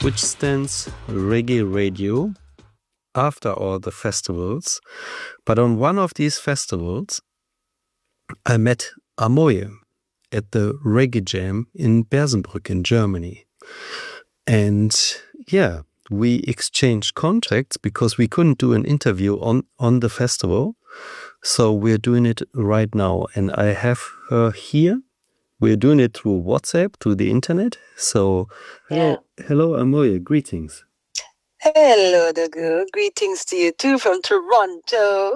which stands Reggae Radio after all the festivals. But on one of these festivals, I met Amoye at the Reggae Jam in Bersenbrück in Germany. And yeah, we exchanged contacts because we couldn't do an interview on the festival. So we're doing it right now. And I have her here. We're doing it through WhatsApp, through the internet. So hello Amoye, greetings. Hello, Dogu. Greetings to you too from Toronto.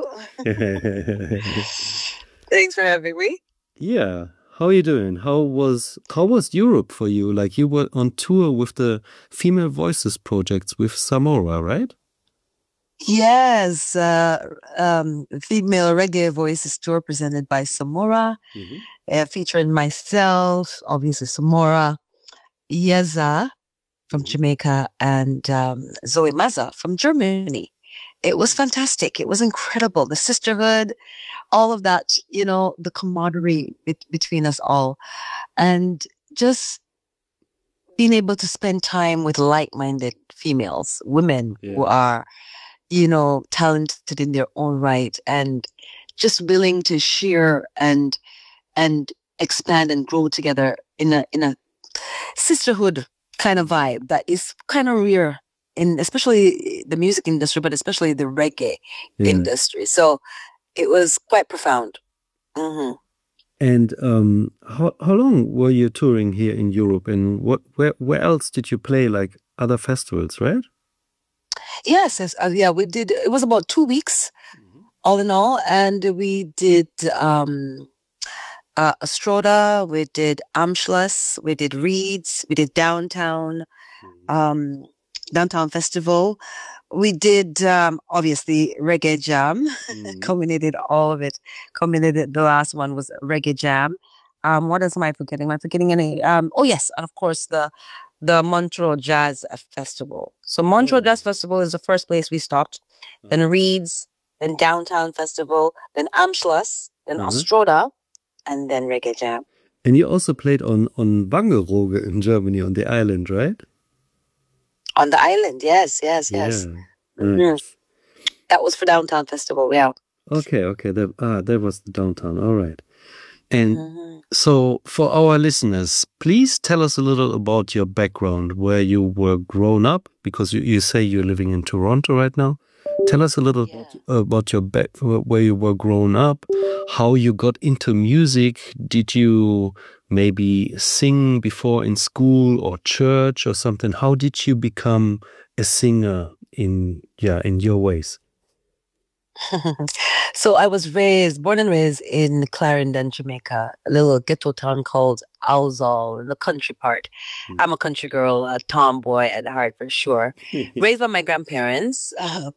Thanks for having me. Yeah. How are you doing? How was Europe for you? Like, you were on tour with the Female Voices projects with Samora, right? Yes, Female Reggae Voices tour presented by Samora, featuring myself, obviously Samora, Yeza from Jamaica, and Zoe Maza from Germany. It was fantastic. It was incredible. The sisterhood, all of that, the camaraderie between us all, and just being able to spend time with like-minded females, women who are, talented in their own right and just willing to share and expand and grow together in a sisterhood kind of vibe that is kind of rare in especially the music industry, but especially the reggae industry. So it was quite profound. And how long were you touring here in Europe, and where else did you play, like other festivals, right? Yes, we did. It was about 2 weeks, all in all, and we did Astroda, we did Amschluss, we did Reeds, we did Downtown Festival. We did obviously Reggae Jam, culminated all of it. Culminated, the last one was Reggae Jam. What else am I forgetting? Am I forgetting any? Oh yes, and of course the Montreux Jazz Festival. So Montreux Jazz Festival is the first place we stopped. Then Reeds, then Downtown Festival, then Amschluss, then Astroda, and then Reggae Jam. And you also played on Wangerooge in Germany, on the island, right? On the island, yes. Yeah. Nice. That was for Downtown Festival, yeah. Okay. That was the Downtown, all right. And so for our listeners, please tell us a little about your background, where you were grown up, because you say you're living in Toronto right now. Tell us a little about your where you were grown up, how you got into music. Did you maybe sing before in school or church or something? How did you become a singer in your ways? So I was born and raised in Clarendon, Jamaica, a little ghetto town called Owsall in the country part. I'm a country girl, a tomboy at heart for sure. Raised by my grandparents,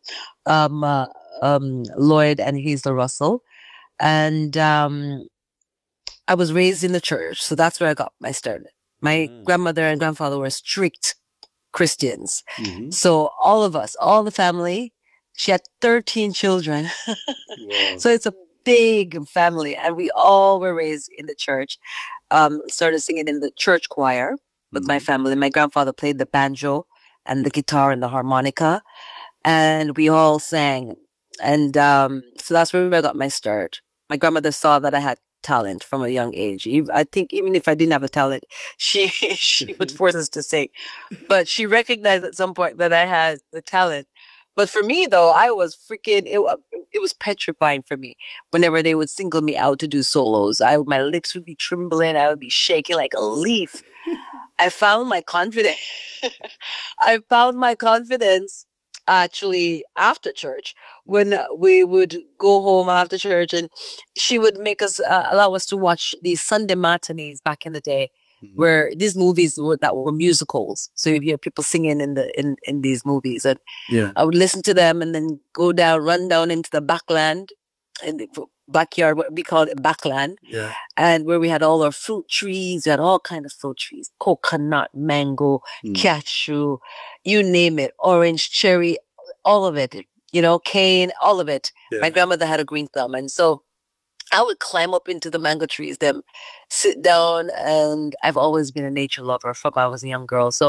Lloyd and Hazel Russell. And I was raised in the church, so that's where I got my start. My grandmother and grandfather were strict Christians. So all of us, all the family, she had 13 children. So it's a big family, and we all were raised in the church. Started singing in the church choir with my family. My grandfather played the banjo and the guitar and the harmonica, and we all sang. And so that's where I got my start. My grandmother saw that I had talent from a young age. I think even if I didn't have a talent, she would force us to sing. But she recognized at some point that I had the talent. But for me, though, I was freaking, it was petrifying for me. Whenever they would single me out to do solos, my lips would be trembling. I would be shaking like a leaf. I found my confidence. I found my confidence actually after church, when we would go home after church, and she would make us allow us to watch these Sunday matinees back in the day, where these movies that were musicals. So you hear people singing in these movies, and I would listen to them, and then run down into the backland, in the backyard, what we call it backland, and where we had all our fruit trees. We had all kind of fruit trees: coconut, mango, cashew, you name it, orange, cherry, all of it. Cane, all of it. My grandmother had a green thumb, and so I would climb up into the mango trees, then sit down, and I've always been a nature lover from I was a young girl. So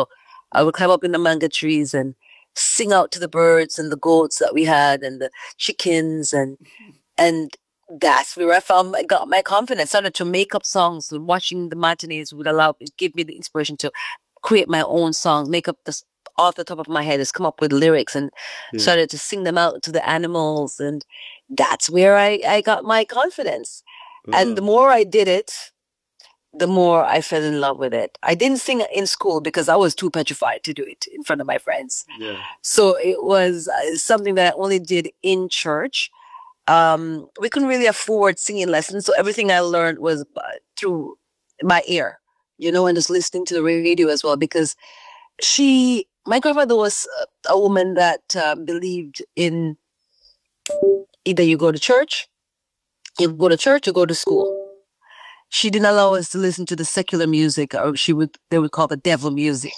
I would climb up in the mango trees and sing out to the birds and the goats that we had and the chickens and that's where I got my confidence. Started to make up songs. Watching the matinees would give me the inspiration to create my own song, make up this off the top of my head, just come up with lyrics and started to sing them out to the animals. And that's where I got my confidence. And the more I did it, the more I fell in love with it. I didn't sing in school because I was too petrified to do it in front of my friends. So it was something that I only did in church. We couldn't really afford singing lessons, so everything I learned was through my ear, and just listening to the radio as well. Because my grandmother was a woman that believed in either you go to church, you go to school. She didn't allow us to listen to the secular music, or they would call the devil music.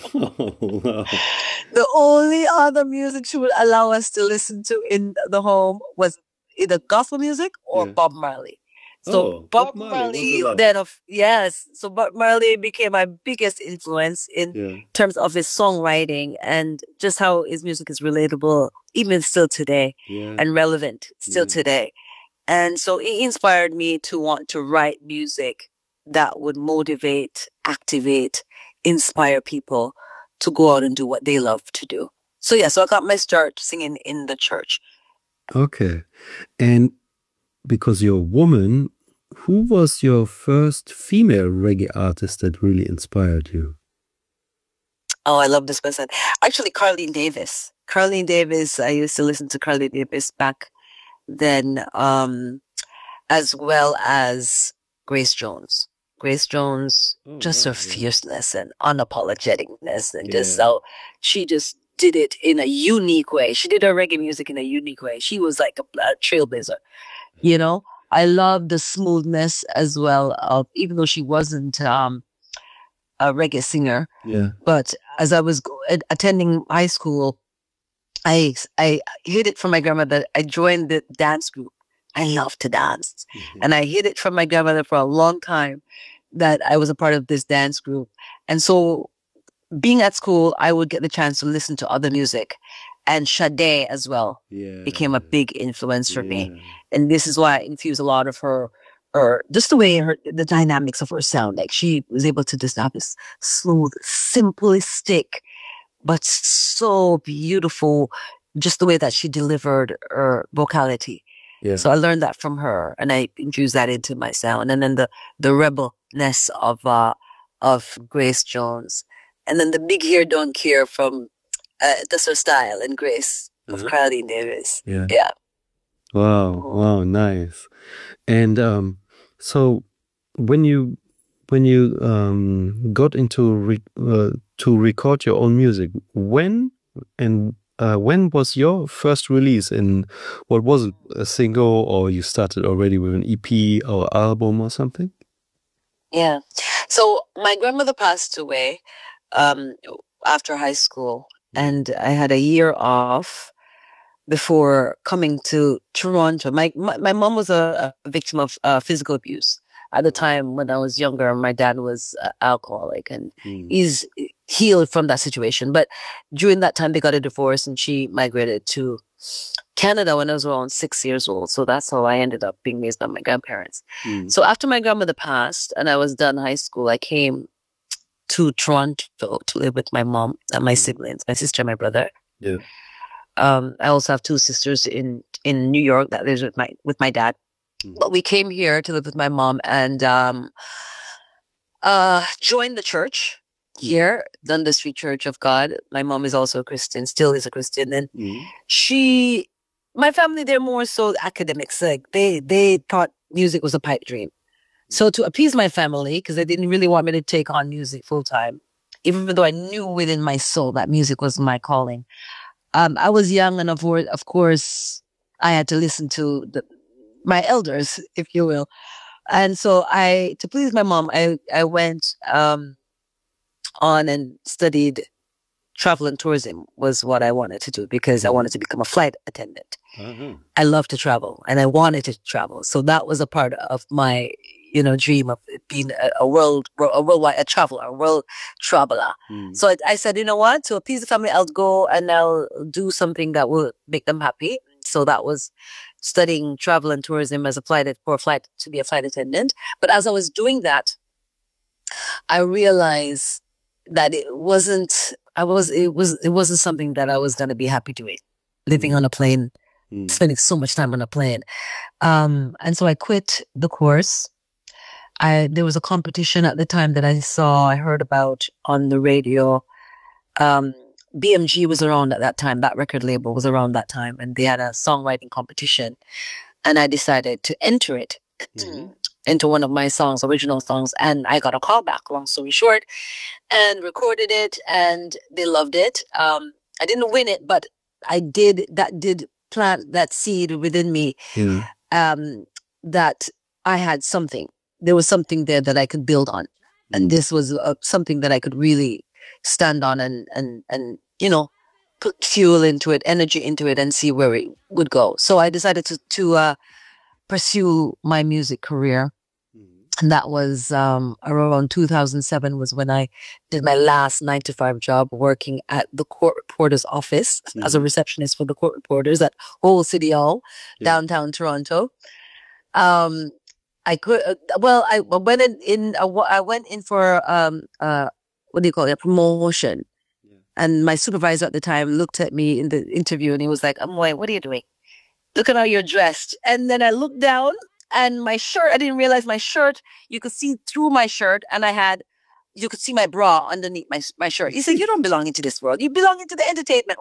The only other music she would allow us to listen to in the home was either gospel music or Bob Marley. So Bob Marley so Bob Marley became my biggest influence in terms of his songwriting and just how his music is relatable even still today and relevant still today. And so it inspired me to want to write music that would motivate, activate, inspire people to go out and do what they love to do. So I got my start singing in the church. Okay. And because you're a woman, who was your first female reggae artist that really inspired you? Oh, I love this person. Actually, Carleen Davis. Carleen Davis, I used to listen to Carleen Davis back then, as well as Grace Jones. Grace Jones, just her fierceness and unapologeticness and just how she just did it in a unique way. She did her reggae music in a unique way. She was like a trailblazer, I love the smoothness as well of, even though she wasn't a reggae singer. But as I was attending high school, I hid it from my grandmother. I joined the dance group. I love to dance. And I hid it from my grandmother for a long time that I was a part of this dance group. And so being at school, I would get the chance to listen to other music. And Sade as well became a big influence for me. And this is why I infused a lot of her just the way the dynamics of her sound. Like she was able to just have this smooth, simplistic, but so beautiful, just the way that she delivered her vocality. So I learned that from her and I infused that into my sound. And then the rebelness of Grace Jones. And then the big hair don't care from that's her style and grace of Carleen Davis. Wow, nice. And so when you got into to record your own music, when was your first release? In what was it, a single, or you started already with an EP or album or something? So my grandmother passed away after high school, and I had a year off before coming to Toronto. My mom was a victim of physical abuse. At the time when I was younger, my dad was alcoholic and he's healed from that situation. But during that time, they got a divorce and she migrated to Canada when I was around 6 years old. So that's how I ended up being raised by my grandparents. So after my grandmother passed and I was done high school, I came to Toronto to live with my mom and my siblings, my sister and my brother. I also have two sisters in New York that lives with my dad. But we came here to live with my mom and joined the church here, Dundas Street Church of God. My mom is also a Christian, still is a Christian. And my family, they're more so academics. Like they thought music was a pipe dream. So to appease my family, because they didn't really want me to take on music full time, even though I knew within my soul that music was my calling. I was young and of course I had to listen to my elders, if you will. And so to please my mom, I went on and studied travel and tourism was what I wanted to do because I wanted to become a flight attendant. I love to travel and I wanted to travel. So that was a part of my dream of being a worldwide traveler, a world traveler. So I said, you know what? To appease the family, I'll go and I'll do something that will make them happy. So that was studying travel and tourism as to be a flight attendant. But as I was doing that, I realized that it wasn't something that I was going to be happy doing, living on a plane, spending so much time on a plane. And so I quit the course. There was a competition at the time that I heard about on the radio. BMG was around at that time. That record label was around that time, and they had a songwriting competition. And I decided to enter it into one of my songs, original songs. And I got a call back, long story short, and recorded it, and they loved it. I didn't win it, but that did plant that seed within me. That I had something. There was something there that I could build on. And this was something that I could really stand on and put fuel into it, energy into it, and see where it would go. So I decided to pursue my music career. And that was around 2007 was when I did my last 9-to-5 job working at the court reporter's office as a receptionist for the court reporters at Old City Hall, downtown Toronto. I went in for what do you call it, a promotion. And my supervisor at the time looked at me in the interview and he was like, Amoy, what are you doing? Look at how you're dressed. And then I looked down and my shirt, I didn't realize my shirt, you could see through my shirt, and you could see my bra underneath my shirt. He said, you don't belong into this world. You belong into the entertainment.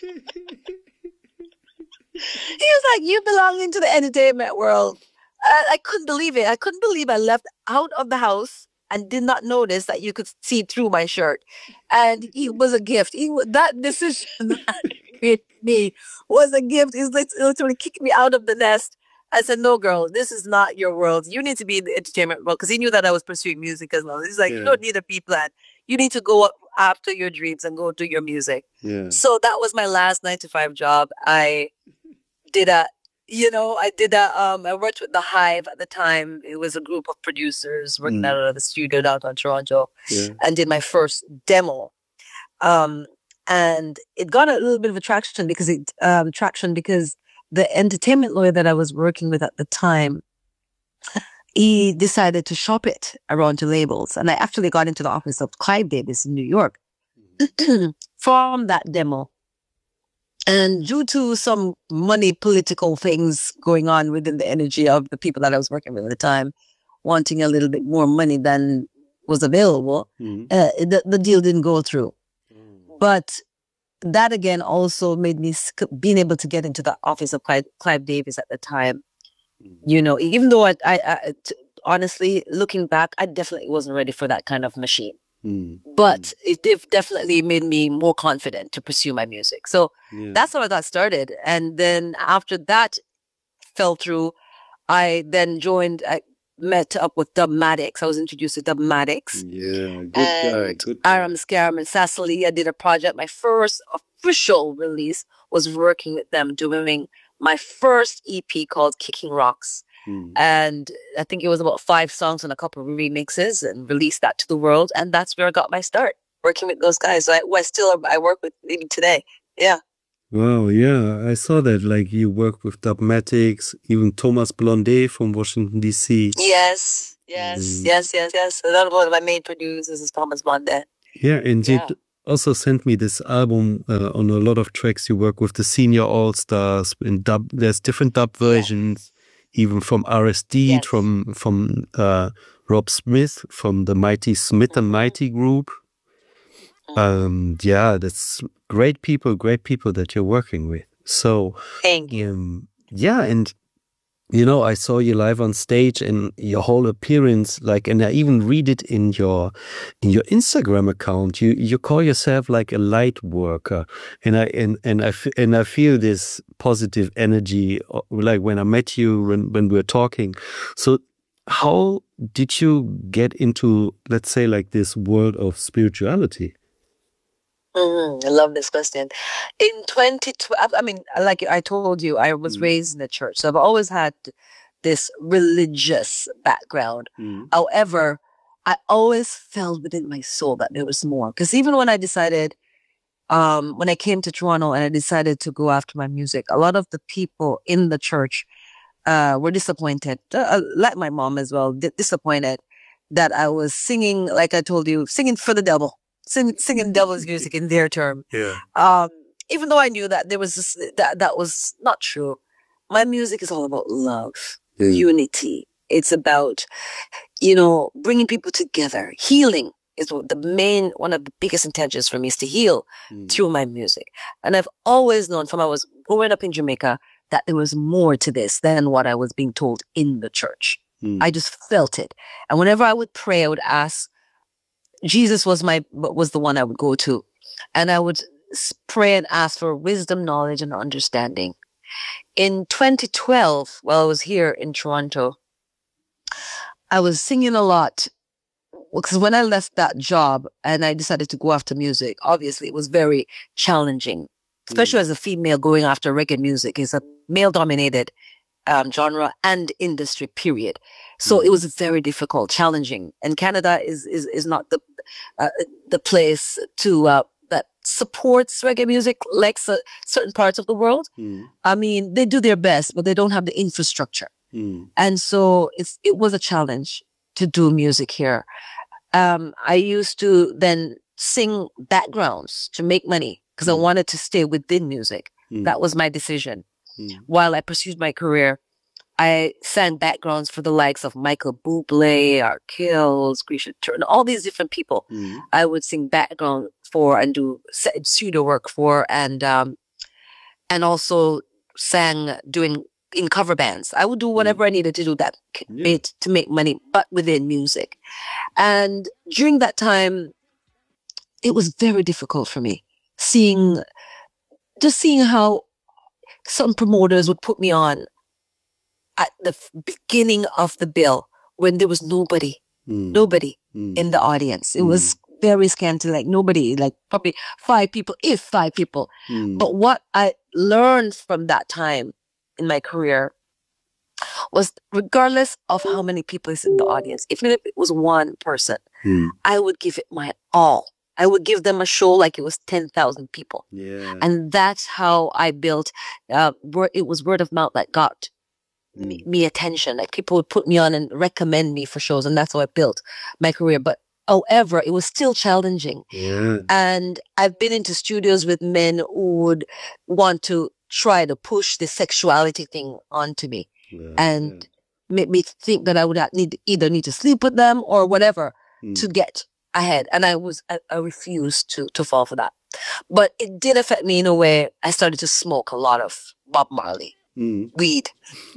He was like, you belong into the entertainment world. I couldn't believe it. I couldn't believe I left out of the house and did not notice that you could see through my shirt. And it was a gift. That decision that created me was a gift. He's literally kicking me out of the nest. I said, no, girl, this is not your world. You need to be in the entertainment world, because he knew that I was pursuing music as well. He's like, you don't need a P-plan. You need to go after your dreams and go do your music. So that was my last 9-to-5 job. I worked with The Hive at the time. It was a group of producers working out of the studio downtown Toronto, and did my first demo. And it got a little bit of traction because the entertainment lawyer that I was working with at the time, he decided to shop it around to labels. And I actually got into the office of Clive Davis in New York from that demo. And due to some political things going on within the energy of the people that I was working with at the time, wanting a little bit more money than was available, the deal didn't go through. But that again also made me being able to get into the office of Clive Davis at the time. Even though honestly, looking back, I definitely wasn't ready for that kind of machine. But it definitely made me more confident to pursue my music. So that's how I got started. And then after that fell through, I then met up with Dubmatix. I was introduced to Dubmatix. Yeah, good guy. Aram, Scaram, and Cecily. I did a project. My first official release was working with them, doing my first EP called Kicking Rocks. And I think it was about 5 songs and a couple of remixes, and released that to the world. And that's where I got my start, working with those guys. I work with even today. Yeah. Wow, yeah, I saw that. Like, you work with Dubmatix, even Thomas Blondet from Washington, D.C. Yes. Another one of my main producers is Thomas Blondet. Yeah, and you also sent me this album on a lot of tracks. You work with the Senior All-Stars in dub. There's different dub versions, even from RSD, from Rob Smith, from the Mighty Smith and Mighty group. That's great people that you're working with. So thank you. And I saw you live on stage, and your whole appearance, and I even read it in your Instagram account. You call yourself like a light worker, and I feel this positive energy, like when I met you, when we were talking. So how did you get into, let's say, like this world of spirituality? I love this question. In 2012, I mean, like I told you, I was raised in the church. So I've always had this religious background. However, I always felt within my soul that there was more. Because even when I decided, when I came to Toronto and I decided to go after my music, a lot of the people in the church were disappointed, like my mom as well, disappointed that I was singing, like I told you, singing for the devil, singing devil's music in their term. Yeah. Even though I knew that there was that was not true. My music is all about love, unity. It's about, bringing people together. Healing is one of the biggest intentions for me is to heal through my music. And I've always known from I was growing up in Jamaica that there was more to this than what I was being told in the church. I just felt it. And whenever I would pray, I would ask, Jesus was the one I would go to. And I would pray and ask for wisdom, knowledge, and understanding. In 2012, while I was here in Toronto, I was singing a lot. Because when I left that job and I decided to go after music, obviously it was very challenging, especially as a female going after reggae music. It's a male-dominated genre and industry, period. So it was very difficult, challenging. And Canada is not the place to that supports reggae music like certain parts of the world. I mean, they do their best, but they don't have the infrastructure. And so it was a challenge to do music here. I used to then sing backgrounds to make money because I wanted to stay within music. That was my decision. While I pursued my career, I sang backgrounds for the likes of Michael Bublé, Art Kills, Grisha Turner, all these different people. I would sing background for and do pseudo work for, and also sang doing in cover bands. I would do whatever I needed to do that to make money, but within music. And during that time, it was very difficult for me seeing how some promoters would put me on at the beginning of the bill when there was nobody in the audience. It was very scanty, like nobody, like probably 5 people, if 5 people. But what I learned from that time in my career was, regardless of how many people is in the audience, even if it was one person, I would give it my all. I would give them a show like it was 10,000 people. Yeah. And that's how I built, it was word of mouth that got me attention. Like people would put me on and recommend me for shows. And that's how I built my career. But however, it was still challenging. Yeah. And I've been into studios with men who would want to try to push the sexuality thing onto me. And make me think that I would either need to sleep with them or whatever to get ahead. And I refused to fall for that. But it did affect me in a way. I started to smoke a lot of Bob Marley, weed,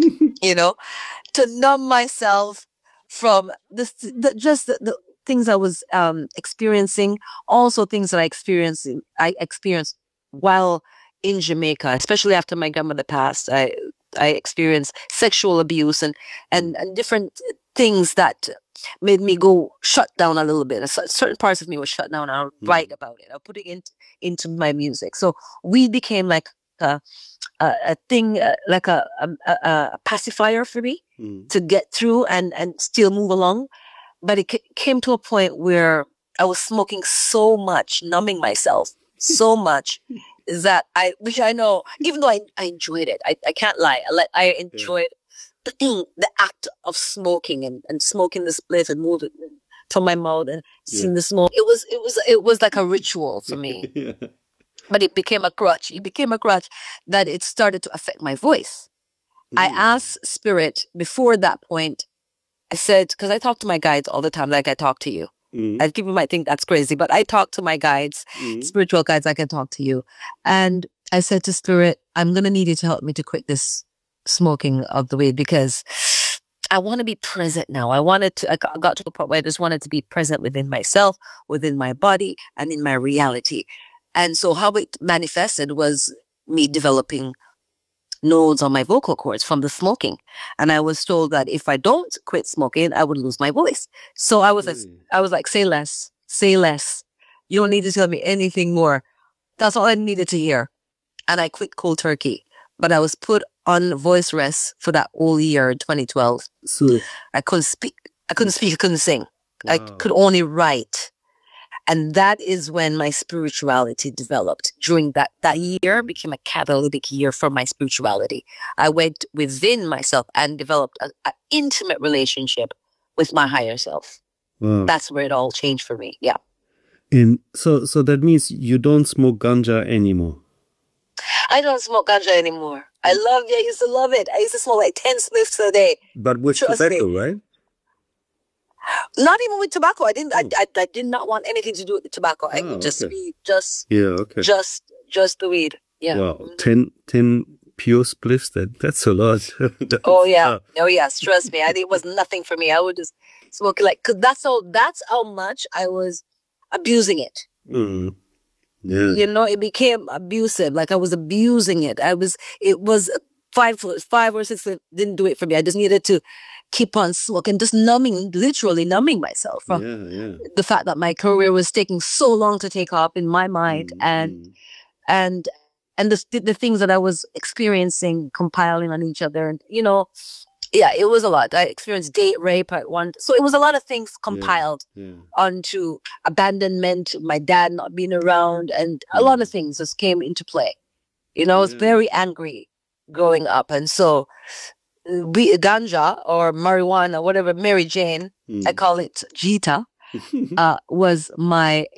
to numb myself from the things I was experiencing. Also things that I experienced while in Jamaica, especially after my grandmother passed. I experienced sexual abuse and different things that made me go shut down a little bit. Certain parts of me was shut down. I'll write about it. I'll put it into my music. So we became like a thing, like a pacifier for me to get through and still move along. But it came to a point where I was smoking so much, numbing myself so much, that which I know, even though I enjoyed it, I can't lie. I enjoyed the act of smoking and smoking the split and move it to my mouth and seeing the smoke. It was like a ritual for me. But it became a crutch. It became a crutch that it started to affect my voice. I asked Spirit before that point. I said, because I talk to my guides all the time, like I talk to you. People might think that's crazy, but I talk to my guides, spiritual guides, like I talk to you. And I said to Spirit, I'm going to need you to help me to quit this smoking of the weed, because I want to be present now. I got to the point where I just wanted to be present within myself, within my body, and in my reality. And so how it manifested was me developing nodes on my vocal cords from the smoking. And I was told that if I don't quit smoking, I would lose my voice. So I was like, say less, say less. You don't need to tell me anything more. That's all I needed to hear. And I quit cold turkey. but I was put on voice rest for that whole year, 2012. So I couldn't speak. I couldn't sing. Wow. I could only write. And that is when my spirituality developed. During that year became a catalytic year for my spirituality. I went within myself and developed an intimate relationship with my higher self. Wow. That's where it all changed for me. Yeah. And so that means you don't smoke ganja anymore. I don't smoke ganja anymore. I used to love it. I used to smoke like 10 spliffs a day. But with tobacco, right? Not even with tobacco. I didn't. I did not want anything to do with the tobacco. I would just be just the weed. Yeah. Wow, 10 pure spliffs. That's a lot. Oh yeah. Oh yes. Trust me. It was nothing for me. I would just smoke it cause that's how much I was abusing it. Mm. Yeah. It became abusive. Like I was abusing it. It was 5 or 6. Didn't do it for me. I just needed to keep on smoking, just literally numbing myself from the fact that my career was taking so long to take off in my mind, and the things that I was experiencing compiling on each other, and it was a lot. I experienced date rape at one, so it was a lot of things compiled onto abandonment, my dad not being around, and a lot of things just came into play. I was very angry growing up, and so ganja or marijuana, whatever, Mary Jane, I call it Jita, was my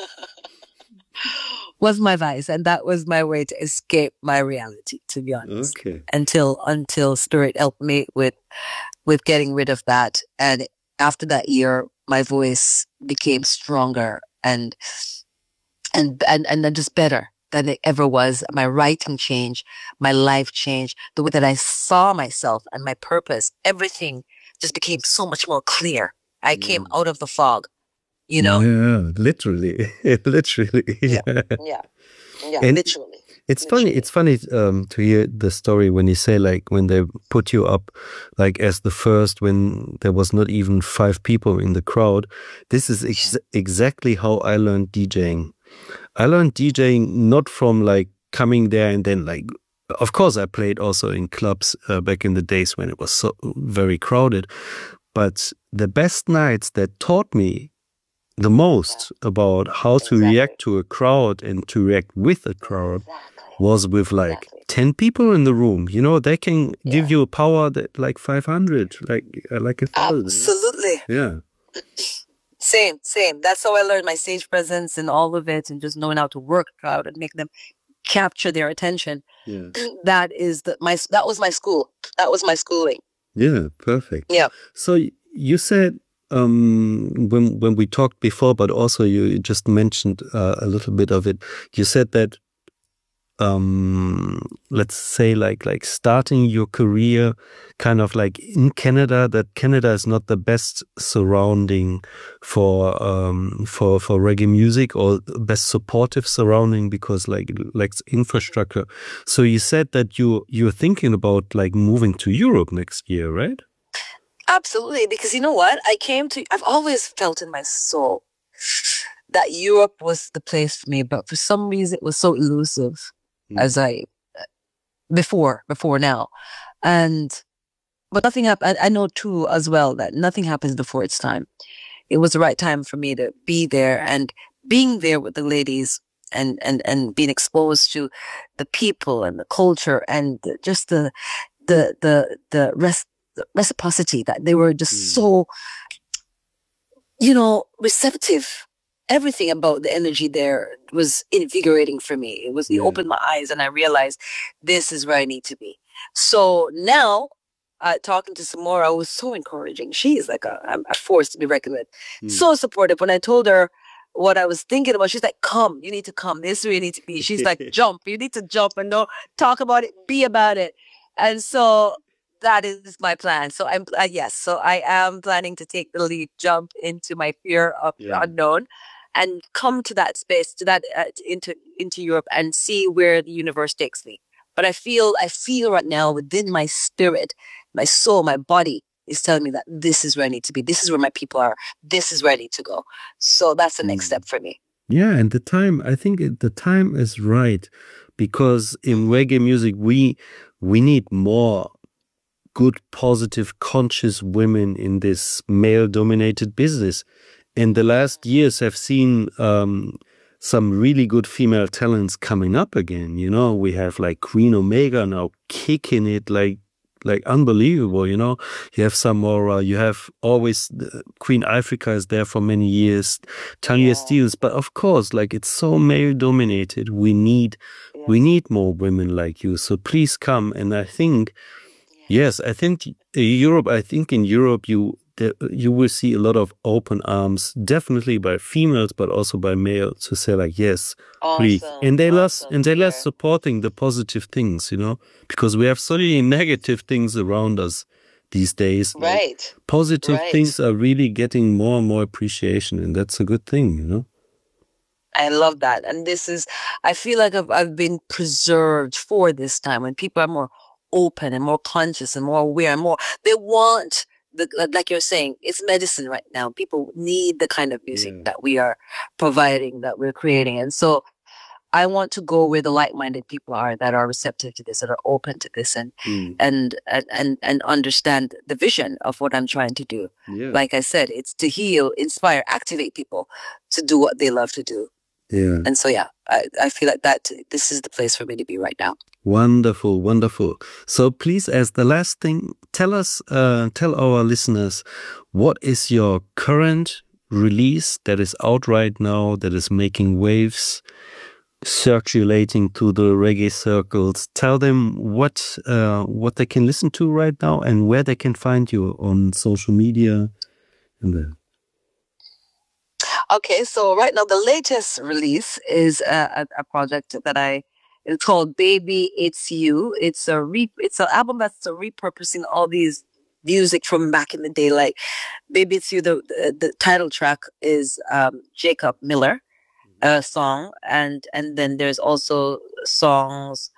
vice, and that was my way to escape my reality, to be honest. Okay. Until Spirit helped me with getting rid of that, and after that year, my voice became stronger and just better than it ever was. My writing changed, my life changed, the way that I saw myself and my purpose, everything just became so much more clear. I came out of the fog, Yeah, literally. Literally. Yeah, and literally. It's funny to hear the story when you say, like, when they put you up, like, as the first, when there was not even 5 people in the crowd. This is exactly how I learned DJing. I learned DJing not from like coming there and then like, of course I played also in clubs back in the days when it was so very crowded, but the best nights that taught me the most about how to react to a crowd and to react with a crowd was with like 10 people in the room. They can give you a power that like 500, like 1,000. Absolutely. Yeah. Same. That's how I learned my stage presence and all of it, and just knowing how to work a crowd and make them capture their attention. Yeah. That was my school. That was my schooling. Yeah, perfect. Yeah. So you said when we talked before, but also you just mentioned a little bit of it. You said that let's say like starting your career kind of like in Canada, that Canada is not the best surrounding for reggae music, or best supportive surrounding, because like infrastructure. So you said that you're thinking about like moving to Europe next year, right? Absolutely, because you know what? I've always felt in my soul that Europe was the place for me, but for some reason it was so elusive before now. But nothing happened. I know too as well that nothing happens before its time. It was the right time for me to be there, and being there with the ladies and being exposed to the people and the culture and just the reciprocity, that they were just so, receptive. Everything about the energy there was invigorating for me. It opened my eyes, and I realized this is where I need to be. So now, talking to Samora was so encouraging. She is like a force to be reckoned with. So supportive. When I told her what I was thinking about, she's like, come, you need to come. This is where you need to be. She's like, jump. You need to jump and don't talk about it, be about it. And so that is my plan. So I am planning to take the lead, jump into my fear of the unknown, and come to that space, to that into Europe, and see where the universe takes me. But I feel right now within my spirit, my soul, my body is telling me that this is where I need to be. This is where my people are. This is where I need to go. So that's the next step for me. Yeah, and I think the time is right, because in reggae music we need more good, positive, conscious women in this male-dominated business. In the last years, I've seen some really good female talents coming up again. You know, we have like Queen Omega now kicking it like unbelievable. You know, you have Samora, you have always Queen Africa is there for many years, Tanya Steele. But of course, like it's so male dominated. We need more women like you. So please come. And I think. Yes, I think Europe. I think in Europe you will see a lot of open arms, definitely by females, but also by males, to say like, yes, please. And they love supporting the positive things, you know, because we have so many negative things around us these days. Right. Positive things are really getting more and more appreciation, and that's a good thing, you know. I love that, and I feel like I've been preserved for this time when people are more open and more conscious and more aware and more, they want like you're saying, it's medicine right now. People need the kind of music that we are providing, that we're creating. And so I want to go where the like-minded people are, that are receptive to this, that are open to this, and understand the vision of what I'm trying to do. Yeah. Like I said, it's to heal, inspire, activate people to do what they love to do. Yeah. And so, I feel like this is the place for me to be right now. Wonderful, wonderful. So please, as the last thing, tell our listeners, what is your current release that is out right now, that is making waves, circulating through the reggae circles? Tell them what they can listen to right now and where they can find you on social media. Okay, so right now the latest release is a project that it's called Baby It's You. It's an album that's repurposing all these music from back in the day. Like Baby It's You, the title track is Jacob Miller song, and then there's also songs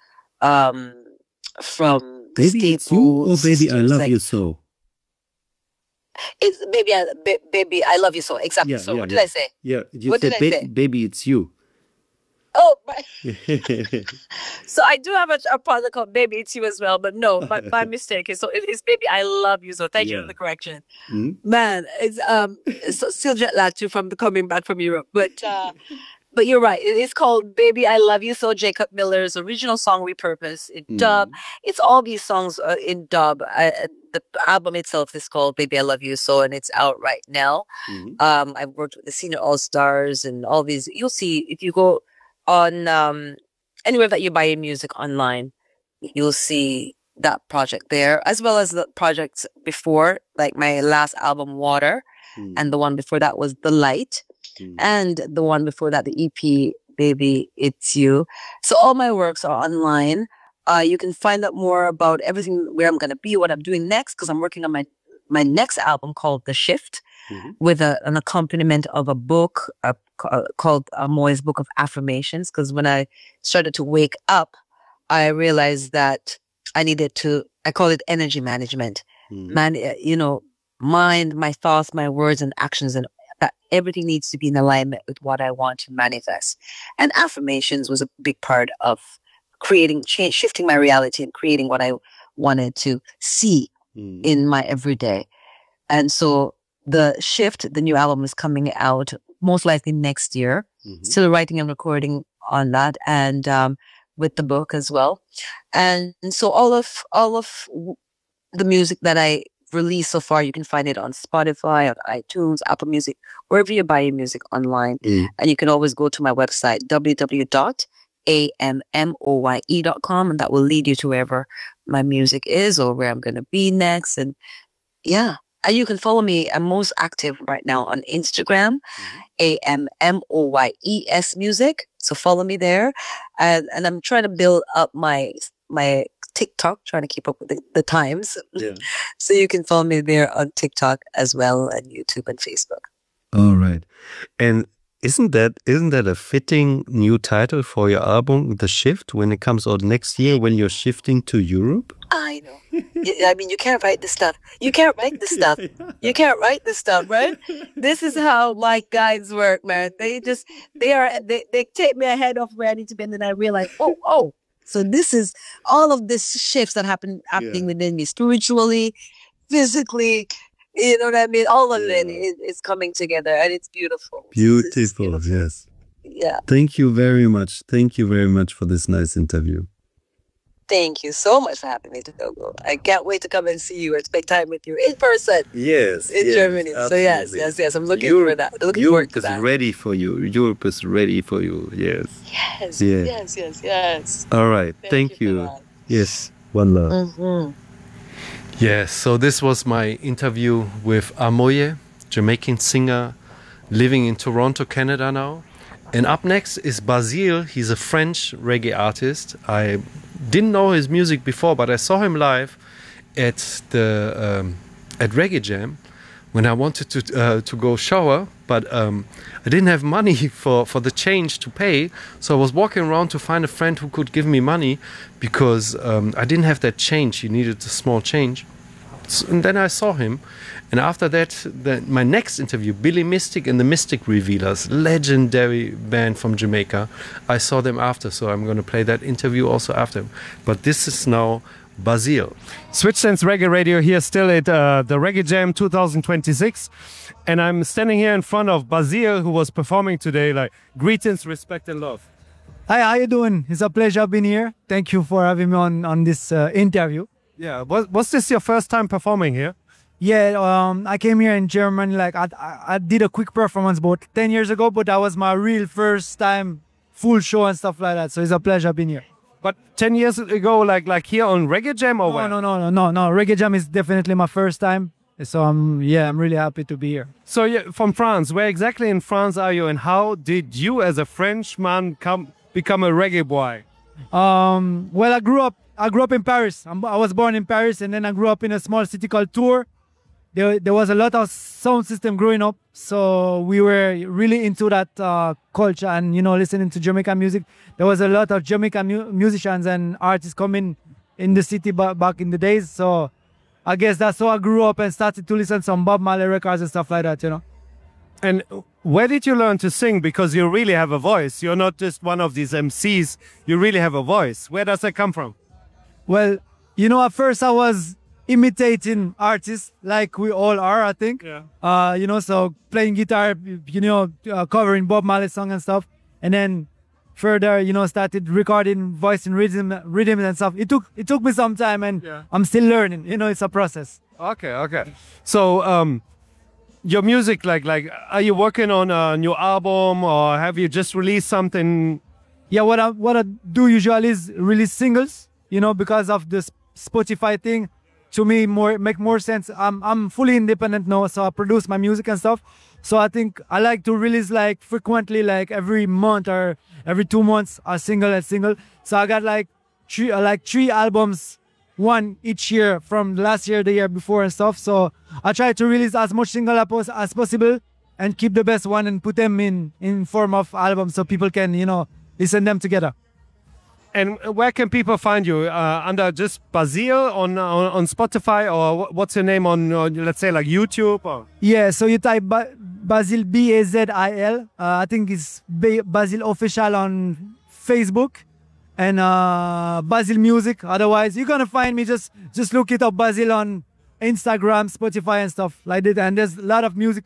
from Baby It's You or Baby I Love You So? It's Baby I Love You So. Exactly. So what did I say? Yeah, you said Baby It's You. Oh, so I do have a project called Baby It's You as well, but no, my mistake. So it is Baby I Love You So. Thank you for the correction. Man, it's still jet lagged too from coming back from Europe, but you're right. It is called Baby I Love You So, Jacob Miller's original song repurposed in dub. It's all these songs in dub. The album itself is called Baby I Love You So, and it's out right now. I've worked with the Senior All Stars and all these. You'll see if you go on anywhere that you buy your music online, you'll see that project there, as well as the projects before, like my last album, Water, and the one before that was The Light. And the one before that, the EP, Baby It's You. So all my works are online. You can find out more about everything, where I'm going to be, what I'm doing next, because I'm working on my next album called The Shift, with an accompaniment of a book called Moy's Book of Affirmations. Because when I started to wake up, I realized that I call it energy management. Mind, my thoughts, my words and actions, and that everything needs to be in alignment with what I want to manifest. And affirmations was a big part of creating change, shifting my reality and creating what I wanted to see in my everyday. And so The Shift, the new album, is coming out most likely next year. Still writing and recording on that, and with the book as well. And so all of the music that I released so far, you can find it on Spotify, on iTunes, Apple Music, wherever you buy your music online. And you can always go to my website, www.ammoye.com, and that will lead you to wherever my music is or where I'm going to be next. And and you can follow me. I'm most active right now on Instagram, AMMOYES Music. So follow me there. And I'm trying to build up my TikTok, trying to keep up with the times. So you can follow me there on TikTok as well, and YouTube and Facebook. All right. And Isn't that a fitting new title for your album, The Shift, when it comes out next year when you're shifting to Europe? I know. I mean, you can't write this stuff. You can't write this stuff. You can't write this stuff, right? This is how my guides work, man. They take me ahead of where I need to be, and then I realize, oh. So this is all of these shifts that happening within me, spiritually, physically. You know what I mean? All of it is coming together, and it's beautiful. Beautiful, yes. Yeah. Thank you very much. Thank you very much for this nice interview. Thank you so much for having me, Togo. I can't wait to come and see you and spend time with you in person. Yes. In Germany. Absolutely. So yes. I'm looking for that. Looking forward to that. Europe is ready for you. Europe is ready for you. Yes. Yes. All right. Thank you. Yes. One love. Mm-hmm. Yes, so this was my interview with Amoye, Jamaican singer living in Toronto, Canada now. And up next is Basile. He's a French reggae artist. I didn't know his music before, but I saw him live at the at Reggae Jam when I wanted to go shower, but I didn't have money for the change to pay. So I was walking around to find a friend who could give me money because I didn't have that change. He needed a small change. And then I saw him. And after that, my next interview, Billy Mystic and the Mystic Revealers, legendary band from Jamaica. I saw them after, so I'm going to play that interview also after. But this is now Basile. Switch Sense Reggae Radio here still at the Reggae Jam 2026. And I'm standing here in front of Basile, who was performing today. Like, greetings, respect and love. Hi, how you doing? It's a pleasure being here. Thank you for having me on this interview. Yeah, was this your first time performing here? Yeah, I came here in Germany. Like I did a quick performance about 10 years ago, but that was my real first time full show and stuff like that. So it's a pleasure being here. But 10 years ago, like here on Reggae Jam or where? No. Reggae Jam is definitely my first time. So I'm really happy to be here. So you're from France. Where exactly in France are you, and how did you, as a Frenchman, become a reggae boy? Well, I grew up in Paris. I was born in Paris, and then I grew up in a small city called Tours. There was a lot of sound system growing up, so we were really into that culture and, listening to Jamaican music. There was a lot of Jamaican musicians and artists coming in the city back in the days. So I guess that's how I grew up and started to listen to some Bob Marley records and stuff like that, And where did you learn to sing? Because you really have a voice. You're not just one of these MCs. You really have a voice. Where does that come from? Well, at first I was imitating artists like we all are, I think. Yeah. So playing guitar, covering Bob Marley song and stuff. And then further, started recording voice and rhythm and stuff. It took me some time, and I'm still learning. It's a process. Okay. So, your music, like, are you working on a new album, or have you just released something? Yeah, what I do usually is release singles, because of this Spotify thing. To me, make more sense. I'm fully independent now, so I produce my music and stuff. So I think I like to release frequently, every month or every 2 months, a single. So I got three albums, one each year from last year, the year before and stuff. So I try to release as much single as possible and keep the best one and put them in form of albums so people can, listen them together. And where can people find you? Under just Basile on Spotify, or what's your name on let's say like YouTube? Or? Yeah, so you type Basile, Bazil. I think it's Basile Official on Facebook, and Basile Music. Otherwise, you're gonna find me. Just look it up, Basile, on Instagram, Spotify, and stuff like that. And there's a lot of music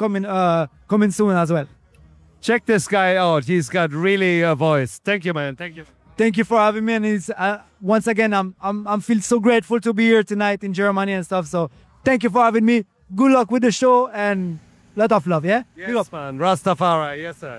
coming soon as well. Check this guy out. He's got really a voice. Thank you, man. Thank you. Thank you for having me, and it's once again I'm feel so grateful to be here tonight in Germany and stuff. So thank you for having me. Good luck with the show and lot of love. Yeah. Yes, man. Rastafari. Yes, sir.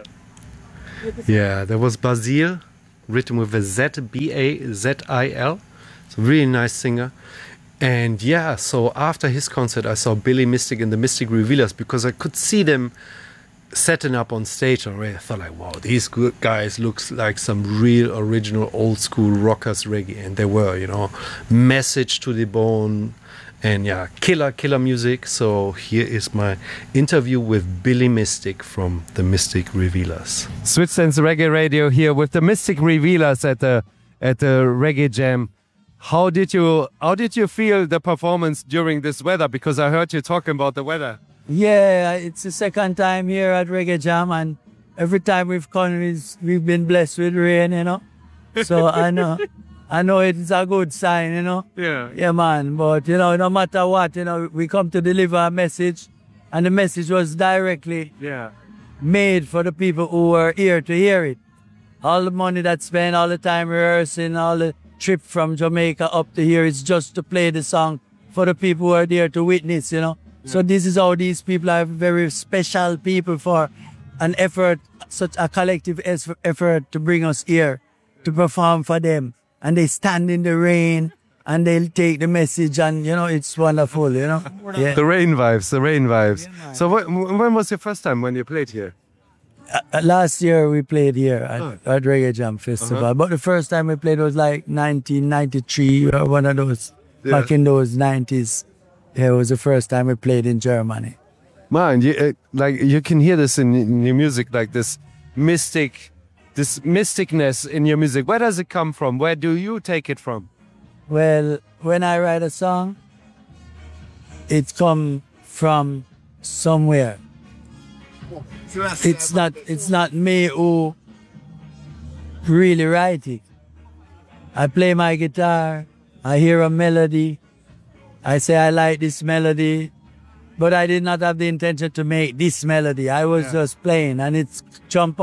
Yeah, there was Basile, written with a Z, Bazil. It's a really nice singer. And yeah, so after his concert, I saw Billy Mystic and the Mystic Revealers because I could see them setting up on stage already. I thought wow, these good guys looks like some real original old school rockers reggae, and they were, Message to the Bone And yeah, killer music. So here is my interview with Billy Mystic from the Mystic Revealers. Switchland's Reggae Radio here with the Mystic Revealers at the Reggae Jam. How did you feel the performance during this weather? Because I heard you talking about the weather. Yeah, it's the second time here at Reggae Jam, and every time we've come, we've been blessed with rain, you know. So I know it's a good sign, you know. Yeah. Yeah, man. But, you know, no matter what, you know, we come to deliver a message, and the message was directly made for the people who were here to hear it. All the money that's spent, all the time rehearsing, all the trip from Jamaica up to here is just to play the song for the people who are there to witness, you know. Yeah. So this is how these people are very special people for an effort, such a collective effort to bring us here to perform for them. And they stand in the rain and they'll take the message, and, you know, it's wonderful, you know. Yeah. The rain vibes. Yeah, so when was your first time when you played here? Last year we played here at Reggae Jam Festival, but the first time we played was like 1993 or one of those, back in those 90s. Yeah, it was the first time we played in Germany. Man, you can hear this in your music, like this mysticness in your music. Where does it come from? Where do you take it from? Well, when I write a song, it comes from somewhere. It's not me who really write it. I play my guitar, I hear a melody, I say I like this melody, but I did not have the intention to make this melody. I was just playing, and it's jump